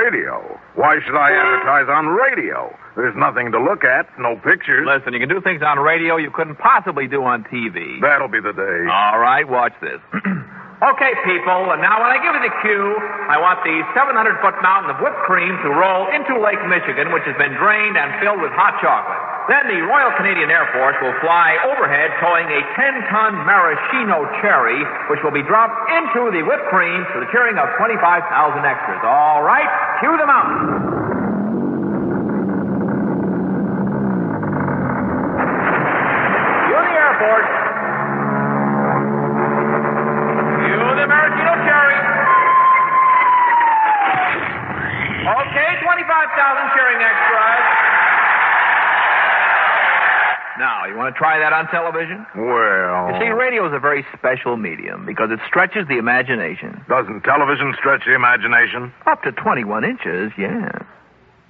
radio. Why should I advertise on radio? There's nothing to look at, no pictures. Listen, you can do things on radio you couldn't possibly do on TV. That'll be the day. All right, watch this. Okay, people, and now when I give you the cue, I want the 700-foot mountain of whipped cream to roll into Lake Michigan, which has been drained and filled with hot chocolate. Then the Royal Canadian Air Force will fly overhead towing a 10-ton maraschino cherry, which will be dropped into the whipped cream to the cheering of 25,000 extras. All right, cue the mountain. Cue the Air Force. Maraschino cherry. Okay, 25,000 cheering extras. Now, you want to try that on television? Well... You see, radio is a very special medium because it stretches the imagination. Doesn't television stretch the imagination? Up to 21 inches, yeah.